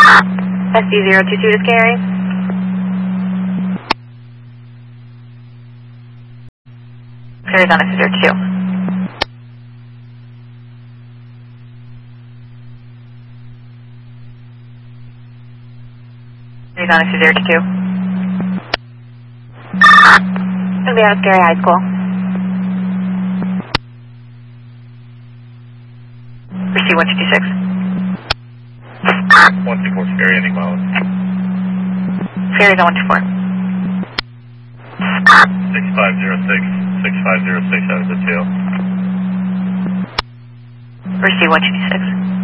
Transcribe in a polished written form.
SD022 is carrying. Carries on SD02. Carries on SD02. Gonna be out of Scary High School. Proceed 156. 124 Scary, ending miles. Carries on 124. 6506, 6506 out of the tail. Proceed 126.